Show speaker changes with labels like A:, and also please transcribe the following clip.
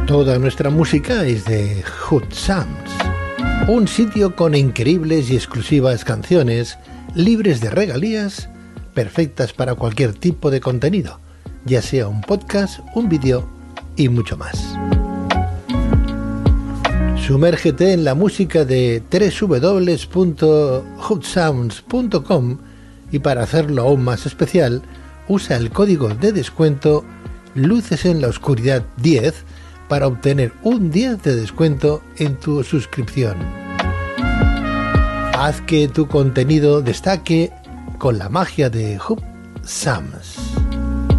A: Toda nuestra música es de Hood Sounds, un sitio con increíbles y exclusivas canciones, libres de regalías, perfectas para cualquier tipo de contenido, ya sea un podcast, un vídeo y mucho más. Sumérgete en la música de www.hoodsounds.com y para hacerlo aún más especial, usa el código de descuento Luces en la Oscuridad 10 para obtener un 10 de descuento en tu suscripción. Haz que tu contenido destaque con la magia de Hood Sounds.